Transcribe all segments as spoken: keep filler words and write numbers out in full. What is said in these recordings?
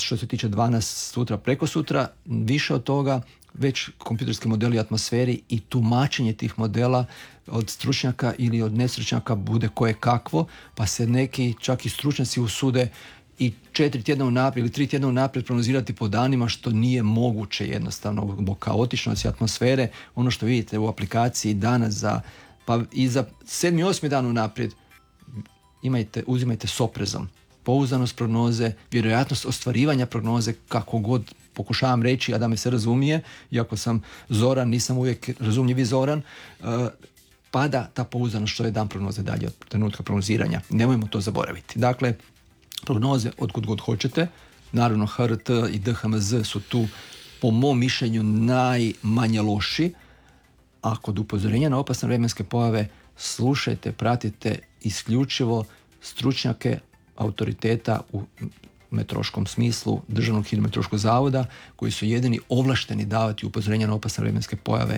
što se tiče dvanaest sutra, preko sutra, više od toga već kompjuterski modeli atmosferi i tumačenje tih modela od stručnjaka ili od nestručnjaka bude koje kakvo, pa se neki čak i stručnjaci usude i četiri tjedna unaprijed ili tri tjedna unaprijed prognozirati po danima, što nije moguće jednostavno zbog kaotičnosti atmosfere. Ono što vidite u aplikaciji danas za, pa i za sedmi, osmi dan unaprijed imajte, uzimajte s oprezom. Pouzdanost prognoze, vjerojatnost ostvarivanja prognoze, kako god pokušavam reći, a da me se razumije, iako sam zoran, nisam uvijek razumljivi zoran, uh, pada ta pouzdanost što je dan prognoze dalje od trenutka prognoziranja. Nemojmo to zaboraviti. Dakle, prognoze otkud god hoćete, naravno H R T i D H M Z su tu po mom mišljenju najmanje loši, a kod upozorenja na opasne vremenske pojave slušajte, pratite isključivo stručnjake autoriteta u meteorološkom smislu Državnog hidrometeorološkog zavoda, koji su jedini ovlašteni davati upozorenja na opasne vremenske pojave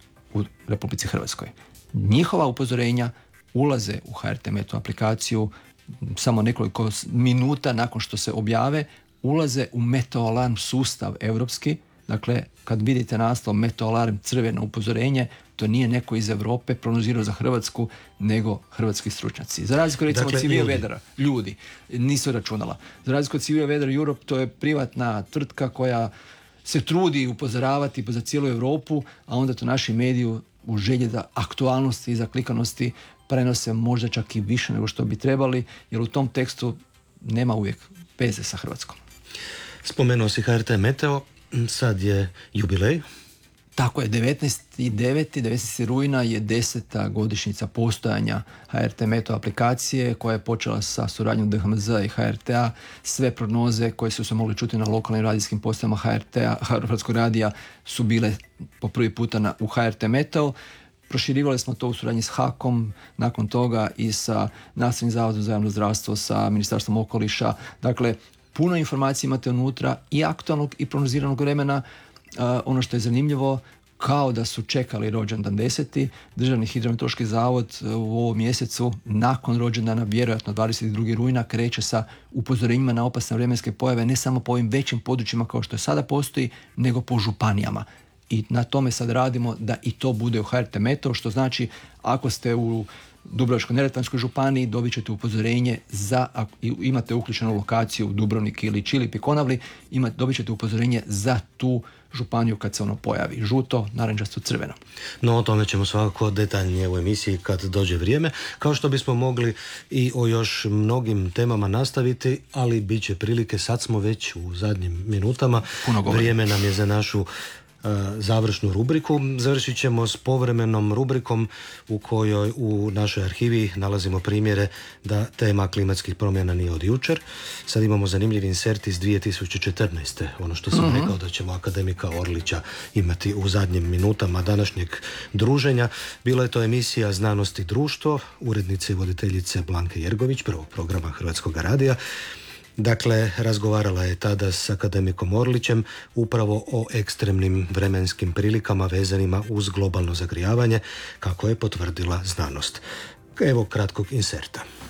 u Republici Hrvatskoj. Njihova upozorenja ulaze u H R T Meteo aplikaciju samo nekoliko minuta nakon što se objave, ulaze u meteoalarm sustav europski. Dakle, kad vidite naslov meteoalarm crveno upozorenje, to nije neko iz Europe prognozirao za Hrvatsku, nego hrvatski stručnjaci. Za razliku recimo dakle, od Civio Weathera, ljudi, nisu računala. Za razliku od Civio Weather Europe, to je privatna tvrtka koja se trudi upozoravati za cijelu Europu, a onda to naši mediji u želji za aktualnosti i za klikanosti prenose možda čak i više nego što bi trebali, jer u tom tekstu nema uvijek veze sa Hrvatskom. Spomenuo si H R T Meteo, sad je jubilej. Tako je, devetnaesti devetog devetnaestog rujna je deseta godišnjica postojanja H R T Meteo aplikacije, koja je počela sa suradnjom D H M Z i H R T-a. Sve prognoze koje su se mogli čuti na lokalnim radijskim postajama H R T-a, Hrvatskog radija, su bile po prvi puta na, u H R T Meteo. Proširivali smo to u suradnji s HAK-om, nakon toga i sa Nacionalnim zavodom za javno zdravstvo, sa Ministarstvom okoliša. Dakle, puno informacija imate unutra i aktualnog i prognoziranog vremena. Uh, ono što je zanimljivo, kao da su čekali rođendan deseti. Državni hidrometeorološki zavod uh, u ovom mjesecu nakon rođendana, vjerojatno dvadeset drugog rujna, kreće sa upozorenjima na opasne vremenske pojave, ne samo po ovim većim područjima kao što je sada postoji, nego po županijama. I na tome sad radimo da i to bude u H R T Meteo, što znači ako ste u Dubrovačko-neretvanskoj županiji dobit ćete upozorenje za, ako imate uključenu lokaciju u Dubrovnik ili Čilip i Konavli, imate, dobit ćete upozorenje za tu županiju kad se ono pojavi. Žuto, narančasto, crveno. No, o tome ćemo svakako detaljnije u emisiji kad dođe vrijeme. Kao što bismo mogli i o još mnogim temama nastaviti, ali bit će prilike, sad smo već u zadnjim minutama. Vrijeme nam je za našu završnu rubriku. Završit ćemo s povremenom rubrikom u kojoj u našoj arhivi nalazimo primjere da tema klimatskih promjena nije od jučer. Sad imamo zanimljiv insert iz dvije tisuće četrnaeste. Ono što sam mm-hmm. rekao da ćemo akademika Orlića imati u zadnjim minutama današnjeg druženja. Bila je to emisija Znanost i društvo, urednice i voditeljice Blanke Jergović, prvog programa Hrvatskog radija. Dakle, razgovarala je tada s akademikom Orlićem upravo o ekstremnim vremenskim prilikama vezanima uz globalno zagrijavanje, kako je potvrdila znanost. Evo kratkog inserta.